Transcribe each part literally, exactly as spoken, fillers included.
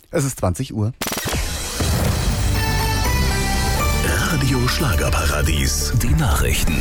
Es ist zwanzig Uhr. Radio Schlagerparadies, die Nachrichten.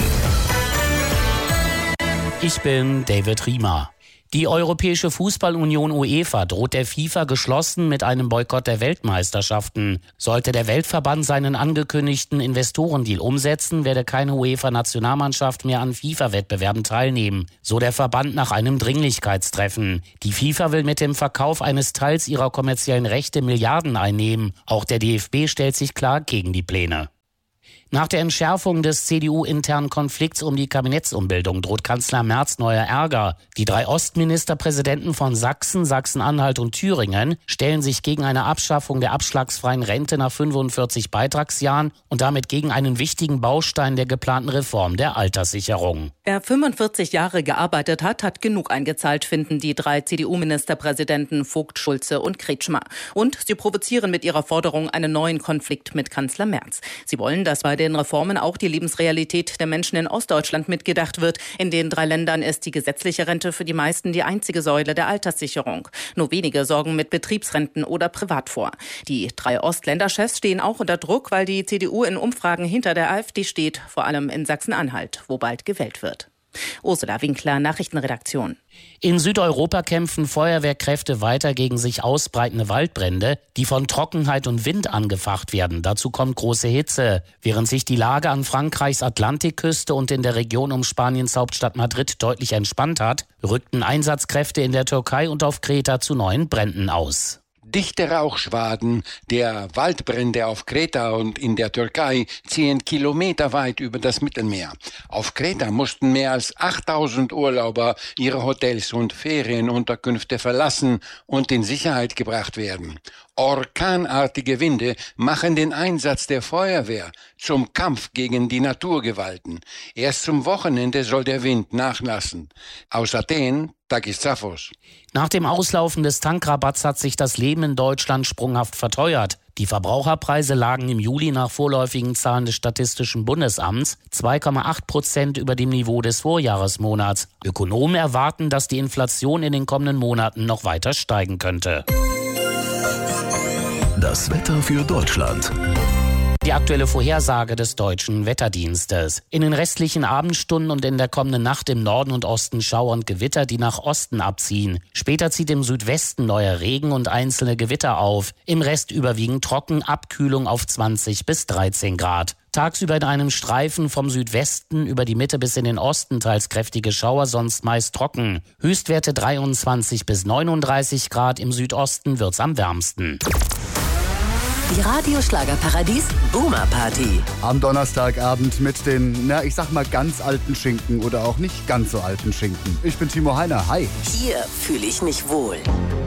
Ich bin David Riemer. Die Europäische Fußballunion UEFA droht der FIFA geschlossen mit einem Boykott der Weltmeisterschaften. Sollte der Weltverband seinen angekündigten Investorendeal umsetzen, werde keine UEFA-Nationalmannschaft mehr an FIFA-Wettbewerben teilnehmen, so der Verband nach einem Dringlichkeitstreffen. Die FIFA will mit dem Verkauf eines Teils ihrer kommerziellen Rechte Milliarden einnehmen. Auch der D F B stellt sich klar gegen die Pläne. Nach der Entschärfung des C D U-internen Konflikts um die Kabinettsumbildung droht Kanzler Merz neuer Ärger. Die drei Ostministerpräsidenten von Sachsen, Sachsen-Anhalt und Thüringen stellen sich gegen eine Abschaffung der abschlagsfreien Rente nach fünfundvierzig Beitragsjahren und damit gegen einen wichtigen Baustein der geplanten Reform der Alterssicherung. Wer fünfundvierzig Jahre gearbeitet hat, hat genug eingezahlt, finden die drei C D U-Ministerpräsidenten Vogt, Schulze und Kretschmer. Und sie provozieren mit ihrer Forderung einen neuen Konflikt mit Kanzler Merz. Sie wollen, dass bei den Reformen auch die Lebensrealität der Menschen in Ostdeutschland mitgedacht wird. In den drei Ländern ist die gesetzliche Rente für die meisten die einzige Säule der Alterssicherung. Nur wenige sorgen mit Betriebsrenten oder privat vor. Die drei Ostländerchefs stehen auch unter Druck, weil die C D U in Umfragen hinter der AfD steht, vor allem in Sachsen-Anhalt, wo bald gewählt wird. Ursula Winkler, Nachrichtenredaktion. In Südeuropa kämpfen Feuerwehrkräfte weiter gegen sich ausbreitende Waldbrände, die von Trockenheit und Wind angefacht werden. Dazu kommt große Hitze. Während sich die Lage an Frankreichs Atlantikküste und in der Region um Spaniens Hauptstadt Madrid deutlich entspannt hat, rückten Einsatzkräfte in der Türkei und auf Kreta zu neuen Bränden aus. Dichte Rauchschwaden der Waldbrände auf Kreta und in der Türkei ziehen kilometerweit über das Mittelmeer. Auf Kreta mussten mehr als achttausend Urlauber ihre Hotels und Ferienunterkünfte verlassen und in Sicherheit gebracht werden. Orkanartige Winde machen den Einsatz der Feuerwehr zum Kampf gegen die Naturgewalten. Erst zum Wochenende soll der Wind nachlassen. Aus Athen, Takis Zaphos. Nach dem Auslaufen des Tankrabatts hat sich das Leben in Deutschland sprunghaft verteuert. Die Verbraucherpreise lagen im Juli nach vorläufigen Zahlen des Statistischen Bundesamts zwei Komma acht Prozent über dem Niveau des Vorjahresmonats. Ökonomen erwarten, dass die Inflation in den kommenden Monaten noch weiter steigen könnte. Das Wetter für Deutschland. Die aktuelle Vorhersage des Deutschen Wetterdienstes. In den restlichen Abendstunden und in der kommenden Nacht im Norden und Osten Schauer und Gewitter, die nach Osten abziehen. Später zieht im Südwesten neuer Regen und einzelne Gewitter auf. Im Rest überwiegend trocken, Abkühlung auf zwanzig bis dreizehn Grad. Tagsüber in einem Streifen vom Südwesten über die Mitte bis in den Osten teils kräftige Schauer, sonst meist trocken. Höchstwerte dreiundzwanzig bis neununddreißig Grad, im Südosten wird's am wärmsten. Die Radio Schlagerparadies Boomer Party. Am Donnerstagabend mit den, na, ich sag mal, ganz alten Schinken oder auch nicht ganz so alten Schinken. Ich bin Timo Heiner. Hi. Hier fühle ich mich wohl.